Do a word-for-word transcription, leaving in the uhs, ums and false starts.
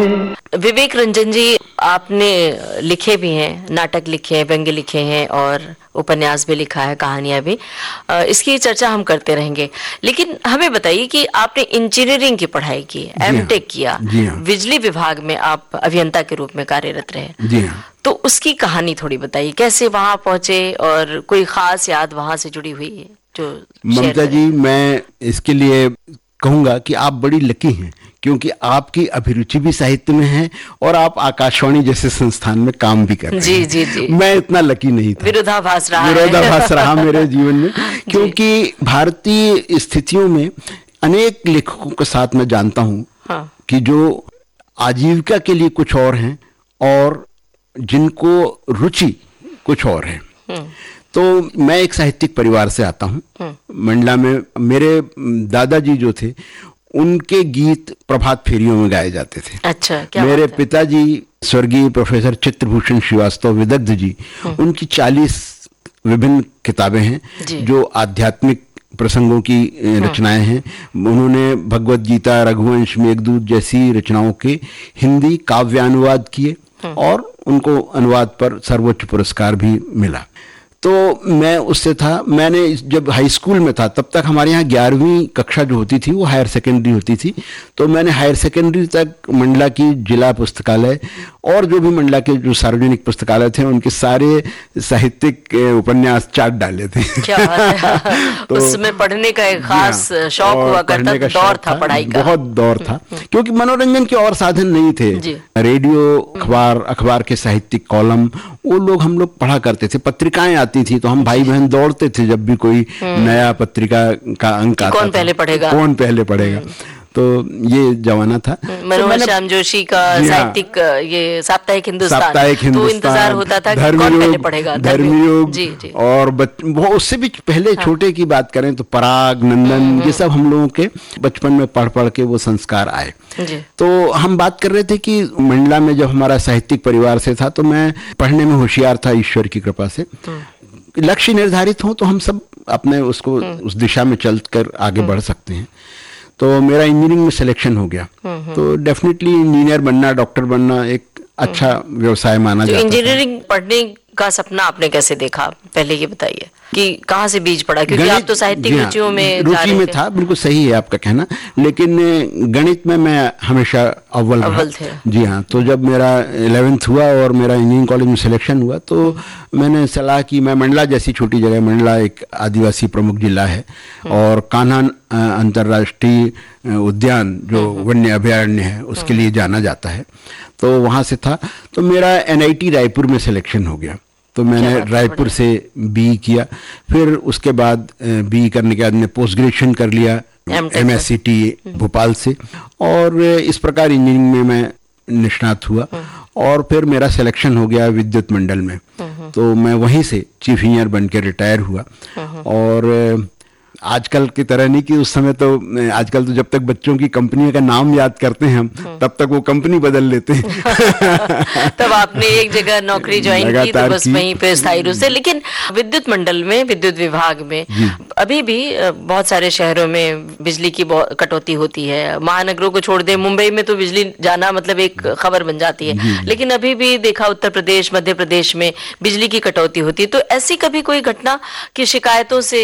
विवेक रंजन जी, आपने लिखे भी हैं, नाटक लिखे हैं, व्यंग्य लिखे हैं और उपन्यास भी लिखा है, कहानियां भी। इसकी चर्चा हम करते रहेंगे, लेकिन हमें बताइए कि आपने इंजीनियरिंग की पढ़ाई की, एमटेक किया, बिजली विभाग में आप अभियंता के रूप में कार्यरत रहे। जी हाँ। तो उसकी कहानी थोड़ी बताइए, कैसे वहां पहुंचे और कोई खास याद वहां से जुड़ी हुई है जो? ममता जी, मैं इसके लिए कहूंगा कि आप बड़ी लकी हैं, क्योंकि आपकी अभिरुचि भी साहित्य में है और आप आकाशवाणी जैसे संस्थान में काम भी कर रहे जी, हैं। जी जी मैं इतना लकी नहीं था। विरोधाभास रहा विरोधाभास रहा मेरे जीवन में, क्योंकि भारतीय स्थितियों में अनेक लेखकों के साथ मैं जानता हूं हाँ। कि जो आजीविका के लिए कुछ और हैं और जिनको रुचि कुछ और है। तो मैं एक साहित्यिक परिवार से आता हूं। मंडला में मेरे दादाजी जो थे, उनके गीत प्रभात फेरियों में गाए जाते थे। अच्छा, क्या मेरे पिताजी स्वर्गीय प्रोफेसर चित्रभूषण श्रीवास्तव विदग्ध जी, उनकी चालीस विभिन्न किताबें हैं जो आध्यात्मिक प्रसंगों की रचनाएं हैं। उन्होंने भगवत गीता, रघुवंश, मेघदूत जैसी रचनाओं के हिंदी काव्यानुवाद किए और उनको अनुवाद पर सर्वोच्च पुरस्कार भी मिला। तो मैं उससे था, मैंने जब हाई स्कूल में था तब तक हमारे यहाँ ग्यारहवीं कक्षा जो होती थी वो हायर सेकेंडरी होती थी। तो मैंने हायर सेकेंडरी तक मंडला की जिला पुस्तकालय और जो भी मंडला के जो सार्वजनिक पुस्तकालय थे उनके सारे साहित्यिक उपन्यास चाट डाले थे। क्या बात है। तो उसमें पढ़ने का एक खास शौक हुआ करता, दौर था पढ़ाई का, बहुत दौर था, क्योंकि मनोरंजन के और साधन नहीं थे। रेडियो, अखबार, अखबार के साहित्यिक कॉलम वो लोग हम लोग पढ़ा करते थे, पत्रिकाएं आती थी तो हम भाई बहन दौड़ते थे जब भी कोई नया पत्रिका का अंक आता था, कौन पहले पढ़ेगा कौन पहले पढ़ेगा। तो ये जमाना था। मनोहर तो श्याम जोशी का साहित्यिक ये साप्ताहिक हिंदुस्तान, साप्ताहिक हिंदुस्तान, तो इंतजार होता था कि कौन पहले पढ़ेगा। धर्मयुग जी, जी। और वो उससे भी पहले हाँ। छोटे की बात करें तो पराग, नंदन, ये सब हम लोगों के बचपन में पढ़ पढ़ के वो संस्कार आए। तो हम बात कर रहे थे कि मंडला में जब हमारा साहित्यिक परिवार से था तो मैं पढ़ने में होशियार था ईश्वर की कृपा से। लक्ष्य निर्धारित हो तो हम सब अपने उसको उस दिशा में चल कर आगे बढ़ सकते हैं। तो मेरा इंजीनियरिंग में सिलेक्शन हो गया, तो डेफिनेटली इंजीनियर बनना, डॉक्टर बनना एक अच्छा व्यवसाय माना जाता है। इंजीनियरिंग पढ़ने का सपना आपने कैसे देखा, पहले ये बताइए कि कहाँ से बीज पड़ा, क्योंकि आप तो साहित्यिक रुचियों में रुचि में था। बिल्कुल सही है आपका कहना, लेकिन गणित में मैं हमेशा अव्वल अव्वल थे। जी हाँ। तो जब मेरा इलेवेंथ हुआ और मेरा इंजीनियरिंग कॉलेज में सिलेक्शन हुआ तो मैंने सलाह की, मैं मंडला जैसी छोटी जगह, मंडला एक आदिवासी प्रमुख जिला है और कान्हा अंतर्राष्ट्रीय उद्यान जो वन्य अभयारण्य है उसके लिए जाना जाता है, तो वहाँ से था। तो मेरा एन आई टी रायपुर में सिलेक्शन हो गया, तो मैंने रायपुर से बी किया। फिर उसके बाद बी करने के बाद मैं पोस्ट ग्रेजुएशन कर लिया M S C T Bhopal से, और इस प्रकार इंजीनियरिंग में मैं निष्णात हुआ। और फिर मेरा सिलेक्शन हो गया विद्युत मंडल में, तो मैं वहीं से चीफ इंजीनियर बन के रिटायर हुआ। और आजकल की तरह नहीं कि उस समय तो, आजकल तो जब तक बच्चों की कंपनियों का नाम याद करते हैं हम तब तक वो कंपनी बदल लेते हैं। तब आपने एक जगह नौकरी ज्वाइन की तो बस वहीं पे स्थायी रूप से। लेकिन विद्युत मंडल में, विद्युत विभाग में अभी भी बहुत सारे शहरों में बिजली की कटौती होती है। महानगरों को छोड़ दे, मुंबई में तो बिजली जाना मतलब एक खबर बन जाती है, लेकिन अभी भी देखा उत्तर प्रदेश, मध्य प्रदेश में बिजली की कटौती होती है। तो ऐसी कभी कोई घटना की शिकायतों से